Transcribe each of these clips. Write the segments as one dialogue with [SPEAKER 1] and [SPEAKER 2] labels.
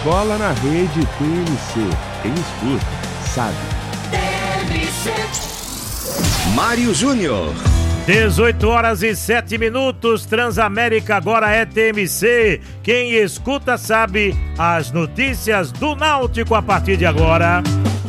[SPEAKER 1] Bola na Rede TMC. Quem escuta, sabe.
[SPEAKER 2] Mário Júnior.
[SPEAKER 3] 18h07, Transamérica agora é TMC. Quem escuta sabe, as notícias do Náutico a partir de agora.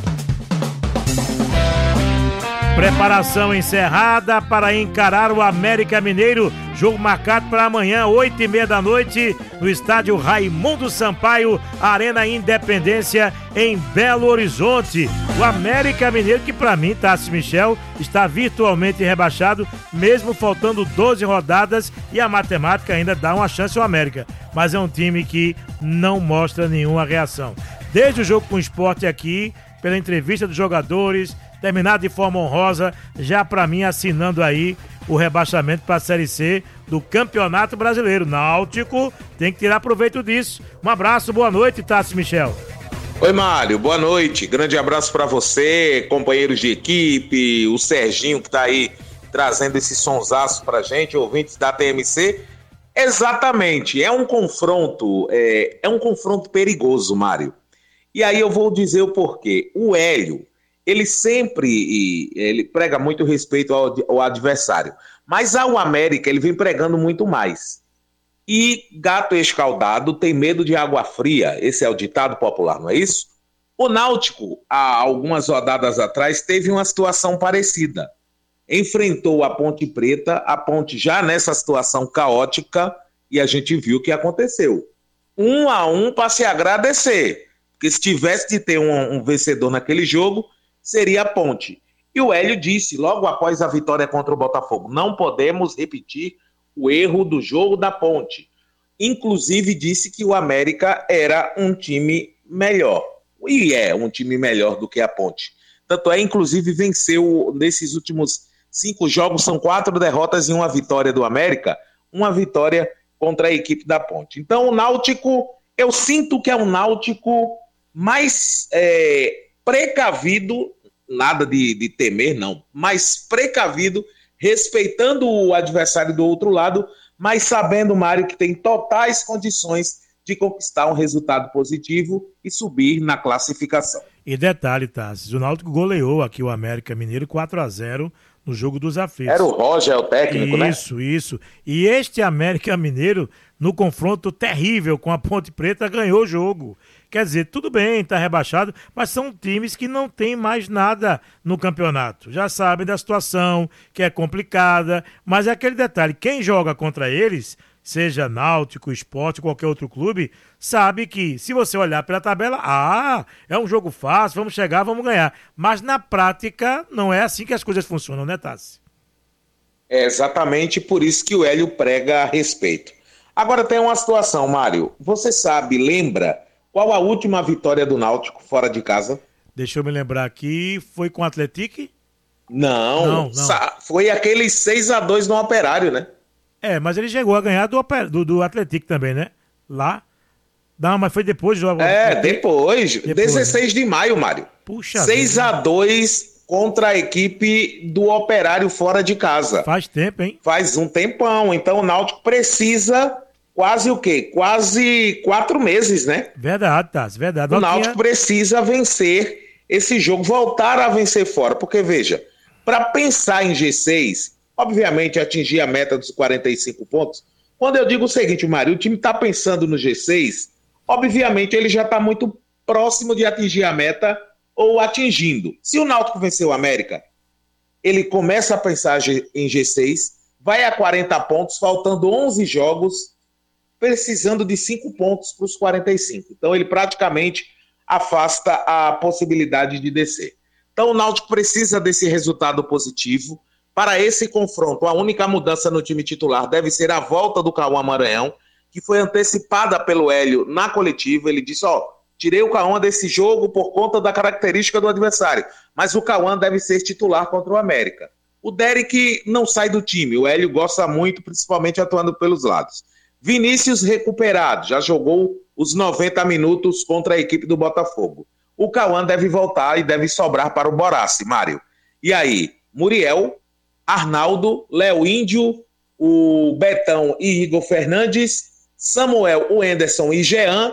[SPEAKER 3] Preparação encerrada para encarar o América Mineiro. Jogo marcado para amanhã, 20h30 da noite, no estádio Raimundo Sampaio, Arena Independência, em Belo Horizonte. O América Mineiro, que para mim, Tássio Michel, está virtualmente rebaixado, mesmo faltando 12 rodadas, e a matemática ainda dá uma chance ao América. Mas é um time que não mostra nenhuma reação. Desde o jogo com o Sport aqui, pela entrevista dos jogadores, terminado de forma honrosa, já para mim assinando aí o rebaixamento para a Série C do Campeonato Brasileiro. Náutico tem que tirar proveito disso. Um abraço, boa noite, Tássio Michel.
[SPEAKER 4] Oi, Mário, boa noite. Grande abraço para você, companheiros de equipe, o Serginho que tá aí trazendo esse sonsaço pra gente, ouvintes da TMC. Exatamente, é um confronto perigoso, Mário. E aí eu vou dizer o porquê. O Hélio, ele prega muito respeito ao adversário. Mas ao América, ele vem pregando muito mais. E gato escaldado tem medo de água fria. Esse é o ditado popular, não é isso? O Náutico, há algumas rodadas atrás, teve uma situação parecida. Enfrentou a Ponte Preta, a Ponte já nessa situação caótica, e a gente viu o que aconteceu. 1-1 para se agradecer. Porque se tivesse de ter um vencedor naquele jogo, seria a Ponte. E o Hélio disse, logo após a vitória contra o Botafogo, não podemos repetir o erro do jogo da Ponte. Inclusive disse que o América era um time melhor. E é um time melhor do que a Ponte. Tanto é, inclusive, venceu nesses últimos 5 jogos, são 4 derrotas e 1 vitória do América, 1 vitória contra a equipe da Ponte. Então o Náutico, eu sinto que é um Náutico mais precavido, nada de temer não, mas precavido, respeitando o adversário do outro lado, mas sabendo, Mário, que tem totais condições de conquistar um resultado positivo e subir na classificação.
[SPEAKER 3] E detalhe, Tassi, o Náutico goleou aqui o América Mineiro 4-0 no jogo dos aflitos.
[SPEAKER 4] Era o Roger, o técnico, né?
[SPEAKER 3] Isso. E este América Mineiro, no confronto terrível com a Ponte Preta, ganhou o jogo. Quer dizer, tudo bem, está rebaixado, mas são times que não têm mais nada no campeonato. Já sabem da situação, que é complicada, mas é aquele detalhe, quem joga contra eles, seja Náutico, Sport, qualquer outro clube, sabe que se você olhar pela tabela, é um jogo fácil, vamos chegar, vamos ganhar. Mas na prática, não é assim que as coisas funcionam, né, Tassi?
[SPEAKER 4] É exatamente por isso que o Hélio prega a respeito. Agora tem uma situação, Mário. Você sabe, lembra qual a última vitória do Náutico fora de casa?
[SPEAKER 3] Deixa eu me lembrar aqui, foi com o Atlético?
[SPEAKER 4] Não. Foi aquele 6-2 no Operário, né?
[SPEAKER 3] Mas ele chegou a ganhar do Atlético também, né? Lá. Não, mas foi depois do
[SPEAKER 4] depois. 16 de maio, Mário.
[SPEAKER 3] Puxa
[SPEAKER 4] 6-2 contra a equipe do Operário fora de casa.
[SPEAKER 3] Faz tempo, hein?
[SPEAKER 4] Faz um tempão. Então o Náutico precisa quase o quê? Quase 4 meses, né?
[SPEAKER 3] Verdade, Tassi, verdade.
[SPEAKER 4] O Náutico precisa vencer esse jogo, voltar a vencer fora. Porque, veja, para pensar em G6, obviamente atingir a meta dos 45 pontos, quando eu digo o seguinte, Mário, o time está pensando no G6, obviamente ele já está muito próximo de atingir a meta ou atingindo. Se o Náutico vencer o América, ele começa a pensar em G6, vai a 40 pontos, faltando 11 jogos, precisando de 5 pontos para os 45. Então ele praticamente afasta a possibilidade de descer. Então o Náutico precisa desse resultado positivo. Para esse confronto, a única mudança no time titular deve ser a volta do Cauã Maranhão, que foi antecipada pelo Hélio na coletiva. Ele disse, tirei o Cauã desse jogo por conta da característica do adversário, mas o Cauã deve ser titular contra o América. O Derek não sai do time, o Hélio gosta muito, principalmente atuando pelos lados. Vinícius recuperado, já jogou os 90 minutos contra a equipe do Botafogo. O Cauã deve voltar e deve sobrar para o Borassi, Mário. E aí, Muriel, Arnaldo, Léo Índio, o Betão e Igor Fernandes, Samuel, o Henderson e Jean,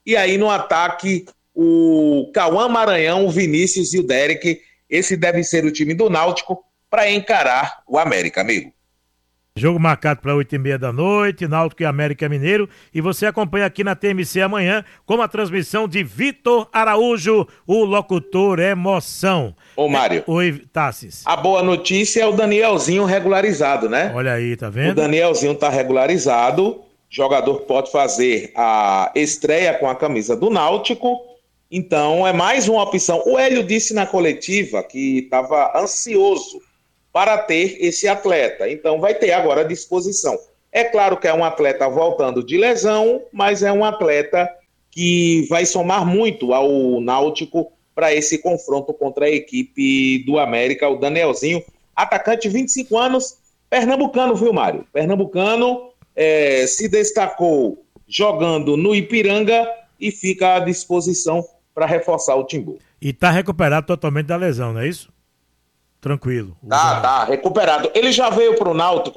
[SPEAKER 4] E aí no ataque, o Cauã Maranhão, o Vinícius e o Derek. Esse deve ser o time do Náutico para encarar o América, amigo.
[SPEAKER 3] Jogo marcado para 8h30 da noite, Náutico e América Mineiro. E você acompanha aqui na TMC amanhã com a transmissão de Vitor Araújo, o locutor emoção.
[SPEAKER 4] Ô, Mário.
[SPEAKER 3] Oi, Tassis.
[SPEAKER 4] A boa notícia é o Danielzinho regularizado, né?
[SPEAKER 3] Olha aí, tá vendo?
[SPEAKER 4] O Danielzinho tá regularizado. O jogador pode fazer a estreia com a camisa do Náutico. Então, é mais uma opção. O Hélio disse na coletiva que estava ansioso para ter esse atleta. Então, vai ter agora à disposição. É claro que é um atleta voltando de lesão, mas é um atleta que vai somar muito ao Náutico para esse confronto contra a equipe do América, o Danielzinho, atacante, 25 anos, pernambucano, viu, Mário? Pernambucano, se destacou jogando no Ipiranga e fica à disposição para reforçar o Timbu.
[SPEAKER 3] E tá recuperado totalmente da lesão, não é isso? Tranquilo.
[SPEAKER 4] Tá recuperado. Ele já veio pro Náutico,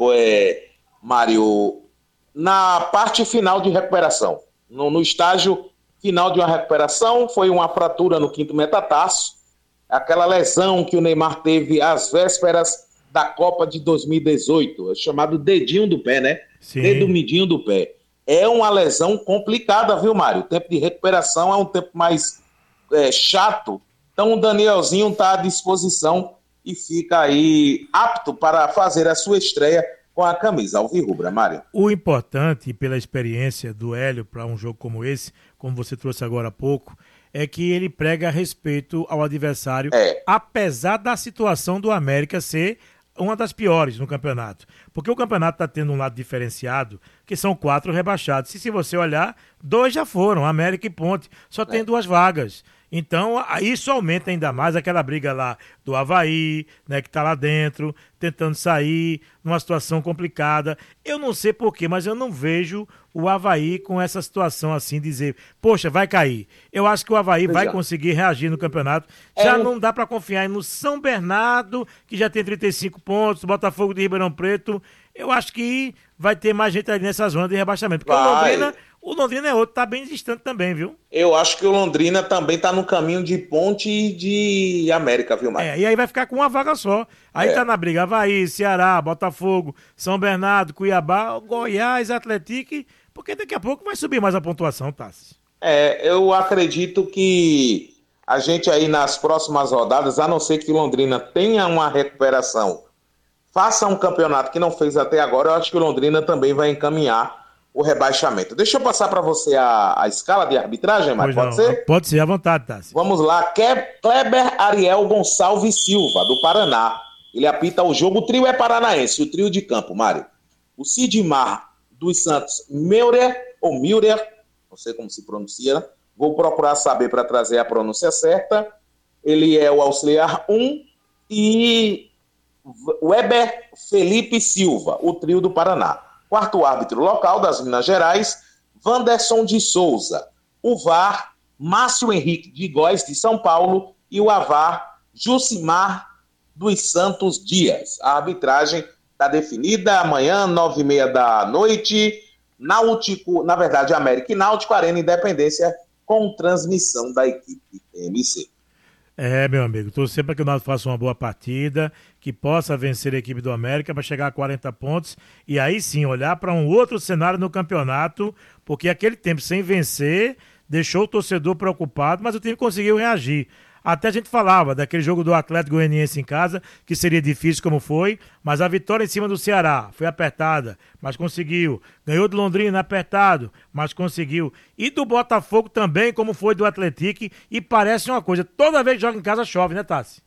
[SPEAKER 4] Mário, na parte final de recuperação. No estágio final de uma recuperação, foi uma fratura no quinto metatarso, aquela lesão que o Neymar teve às vésperas da Copa de 2018, chamado dedinho do pé, né?
[SPEAKER 3] Sim.
[SPEAKER 4] Dedo midinho do pé. É uma lesão complicada, viu, Mário? O tempo de recuperação é um tempo mais chato. Então o Danielzinho está à disposição e fica aí apto para fazer a sua estreia com a camisa alvirrubra, Mário.
[SPEAKER 3] O importante, pela experiência do Hélio para um jogo como esse, como você trouxe agora há pouco, é que ele prega respeito ao adversário, apesar da situação do América ser uma das piores no campeonato. Porque o campeonato está tendo um lado diferenciado, que são 4 rebaixados. Se você olhar, 2 já foram, América e Ponte. Só tem 2 vagas. Então, isso aumenta ainda mais aquela briga lá do Avaí, né, que tá lá dentro, tentando sair, numa situação complicada. Eu não sei porquê, mas eu não vejo o Avaí com essa situação assim, dizer, poxa, vai cair. Eu acho que o Avaí vai conseguir reagir no campeonato. Já não dá para confiar no São Bernardo, que já tem 35 pontos, Botafogo de Ribeirão Preto. Eu acho que vai ter mais gente ali nessa zona de rebaixamento. Porque o Londrina é outro, tá bem distante também, viu?
[SPEAKER 4] Eu acho que o Londrina também tá no caminho de Ponte e de América, viu, Mário?
[SPEAKER 3] E aí vai ficar com uma vaga só. Aí tá na briga Avaí, Ceará, Botafogo, São Bernardo, Cuiabá, Goiás, Atlético, porque daqui a pouco vai subir mais a pontuação, Tassi.
[SPEAKER 4] Eu acredito que a gente aí nas próximas rodadas, a não ser que o Londrina tenha uma recuperação, faça um campeonato que não fez até agora, eu acho que o Londrina também vai encaminhar o rebaixamento. Deixa eu passar para você a escala de arbitragem, Mário, pode ser?
[SPEAKER 3] Pode ser, à vontade, Tassi.
[SPEAKER 4] Vamos lá, Kleber Ariel Gonçalves Silva, do Paraná. Ele apita o jogo, o trio é paranaense, o trio de campo, Mário. O Sidmar dos Santos Meurer, não sei como se pronuncia, vou procurar saber para trazer a pronúncia certa. Ele é o auxiliar 1 e Weber Felipe Silva, o trio do Paraná. Quarto árbitro local das Minas Gerais, Wanderson de Souza. O VAR, Márcio Henrique de Góes, de São Paulo. E o AVAR, Jucimar dos Santos Dias. A arbitragem está definida amanhã, 9h30 da noite. Náutico, na verdade, América e Náutico, Arena Independência, com transmissão da equipe TMC.
[SPEAKER 3] Meu amigo, torcer para que o Náutico faça uma boa partida, que possa vencer a equipe do América para chegar a 40 pontos e aí sim olhar para um outro cenário no campeonato, porque aquele tempo sem vencer deixou o torcedor preocupado, mas o time conseguiu reagir. Até a gente falava daquele jogo do Atlético Goianiense em casa, que seria difícil como foi, mas a vitória em cima do Ceará foi apertada, mas conseguiu. Ganhou do Londrina apertado, mas conseguiu. E do Botafogo também, como foi do Atlético, e parece uma coisa, toda vez que joga em casa chove, né, Tassi?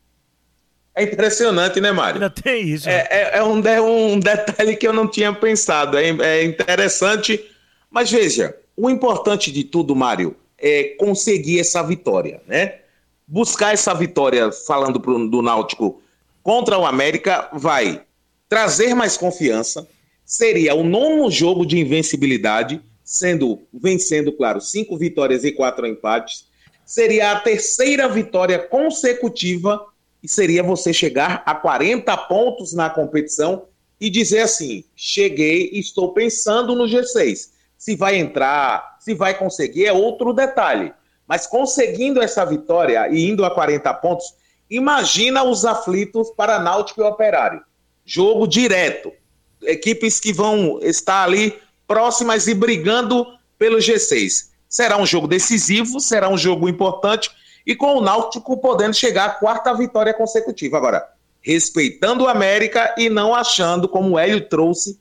[SPEAKER 4] É impressionante, né, Mário?
[SPEAKER 3] Ainda tem isso.
[SPEAKER 4] É um detalhe que eu não tinha pensado, é interessante, mas veja, o importante de tudo, Mário, é conseguir essa vitória, né? Buscar essa vitória, falando do Náutico, contra o América, vai trazer mais confiança. Seria o 9º jogo de invencibilidade, vencendo, claro, 5 vitórias e 4 empates. Seria a 3ª vitória consecutiva e seria você chegar a 40 pontos na competição e dizer assim, cheguei, estou pensando no G6. Se vai entrar, se vai conseguir, é outro detalhe. Mas conseguindo essa vitória e indo a 40 pontos, imagina os aflitos para Náutico e Operário. Jogo direto. Equipes que vão estar ali próximas e brigando pelo G6. Será um jogo decisivo, será um jogo importante e com o Náutico podendo chegar à 4ª vitória consecutiva. Agora, respeitando o América e não achando, como o Hélio trouxe,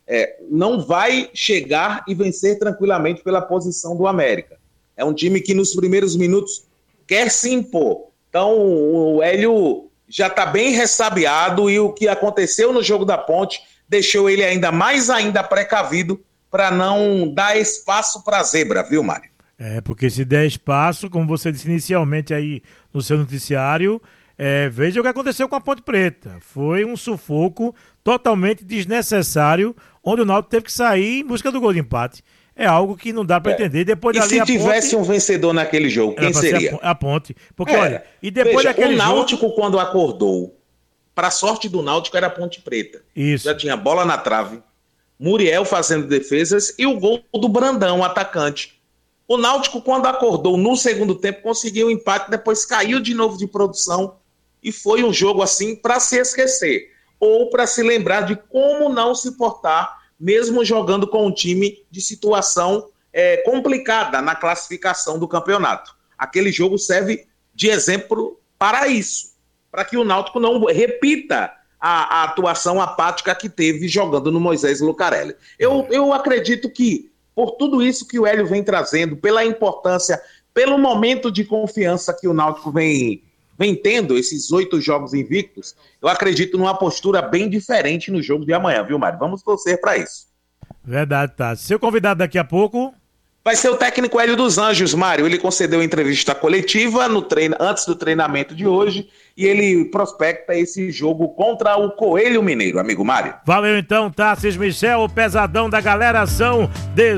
[SPEAKER 4] não vai chegar e vencer tranquilamente pela posição do América. É um time que nos primeiros minutos quer se impor. Então o Hélio já está bem ressabiado e o que aconteceu no jogo da Ponte deixou ele mais precavido para não dar espaço para a zebra, viu, Mário?
[SPEAKER 3] Porque se der espaço, como você disse inicialmente aí no seu noticiário, veja o que aconteceu com a Ponte Preta. Foi um sufoco totalmente desnecessário, onde o Náutico teve que sair em busca do gol de empate. É algo que não dá para entender. Depois
[SPEAKER 4] e se tivesse um vencedor naquele jogo, quem seria?
[SPEAKER 3] A Ponte. Porque, olha, e depois daquele
[SPEAKER 4] o Náutico, quando acordou, para a sorte do Náutico, era a Ponte Preta.
[SPEAKER 3] Isso.
[SPEAKER 4] Já tinha bola na trave, Muriel fazendo defesas e o gol do Brandão, atacante. O Náutico, quando acordou no segundo tempo, conseguiu um empate, depois caiu de novo de produção e foi um jogo assim para se esquecer. Ou para se lembrar de como não se portar mesmo jogando com um time de situação complicada na classificação do campeonato. Aquele jogo serve de exemplo para isso, para que o Náutico não repita a atuação apática que teve jogando no Moisés Lucarelli. Eu acredito que, por tudo isso que o Hélio vem trazendo, pela importância, pelo momento de confiança que o Náutico vem tendo, esses 8 jogos invictos, eu acredito numa postura bem diferente no jogo de amanhã, viu, Mário? Vamos torcer para isso.
[SPEAKER 3] Verdade, tá. Seu convidado daqui a pouco
[SPEAKER 4] vai ser o técnico Hélio dos Anjos, Mário. Ele concedeu entrevista coletiva antes do treinamento de hoje e ele prospecta esse jogo contra o Coelho Mineiro, amigo Mário.
[SPEAKER 3] Valeu então, Tarcísio Michel, o pesadão da galera. São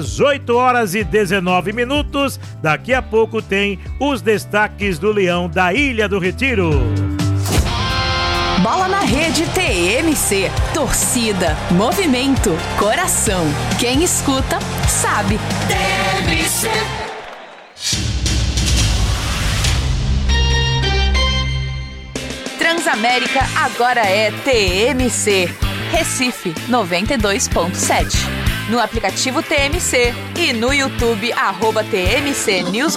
[SPEAKER 3] 18h19. Daqui a pouco tem os destaques do Leão da Ilha do Retiro.
[SPEAKER 5] Bola na Rede TMC. Torcida, movimento, coração. Quem escuta, sabe. TMC. Transamérica agora é TMC. Recife 92.7. No aplicativo TMC e no YouTube @TMC News